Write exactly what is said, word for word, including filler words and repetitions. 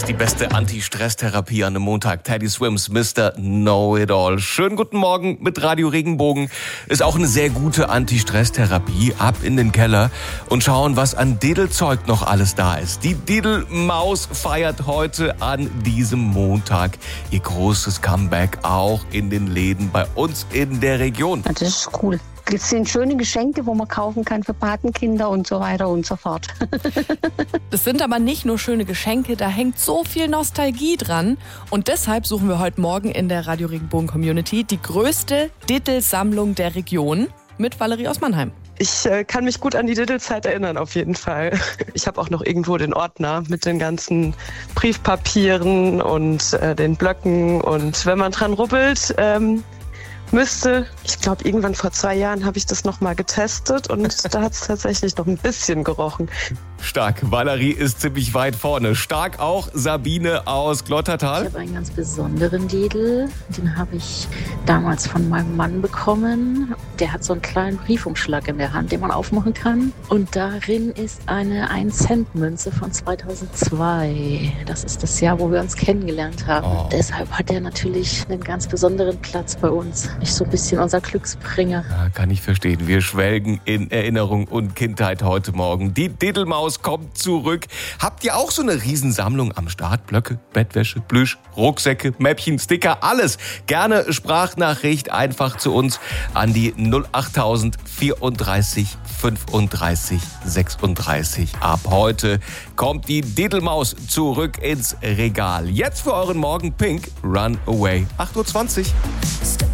ist die beste Anti-Stress-Therapie an einem Montag. Teddy Swims, Mister Know-It-All. Schönen guten Morgen mit Radio Regenbogen. Ist auch eine sehr gute Anti-Stress-Therapie. Ab in den Keller und schauen, was an Diddle-Zeug noch alles da ist. Die Diddle-Maus feiert heute an diesem Montag ihr großes Comeback auch in den Läden bei uns in der Region. Das ist cool. Es sind schöne Geschenke, wo man kaufen kann für Patenkinder und so weiter und so fort. Das sind aber nicht nur schöne Geschenke, da hängt so viel Nostalgie dran. Und deshalb suchen wir heute Morgen in der Radio Regenbogen Community die größte Diddle-Sammlung der Region mit Valerie aus Mannheim. Ich äh, kann mich gut an die Diddle-Zeit erinnern, auf jeden Fall. Ich habe auch noch irgendwo den Ordner mit den ganzen Briefpapieren und äh, den Blöcken. Und wenn man dran rubbelt, ähm, müsste, ich glaube, irgendwann vor zwei Jahren habe ich das nochmal getestet und da hat es tatsächlich noch ein bisschen gerochen. Stark, Valerie ist ziemlich weit vorne. Stark auch Sabine aus Glottertal. Ich habe einen ganz besonderen Diddle, den habe ich damals von meinem Mann bekommen. Der hat so einen kleinen Briefumschlag in der Hand, den man aufmachen kann. Und darin ist eine ein Cent Münze von zweitausendzwei. Das ist das Jahr, wo wir uns kennengelernt haben. Oh. Deshalb hat er natürlich einen ganz besonderen Platz bei uns. Ist so ein bisschen unser Glücksbringer. Ja, kann ich verstehen. Wir schwelgen in Erinnerung und Kindheit heute Morgen. Die Diddle-Maus kommt zurück. Habt ihr auch so eine Riesensammlung am Start? Blöcke, Bettwäsche, Plüsch, Rucksäcke, Mäppchen, Sticker, alles. Gerne Sprachnachricht einfach zu uns an die null acht null vierunddreißig fünfunddreißig sechsunddreißig. Ab heute kommt die Diddle-Maus zurück ins Regal. Jetzt für euren Morgen Pink, Run Away. acht Uhr zwanzig.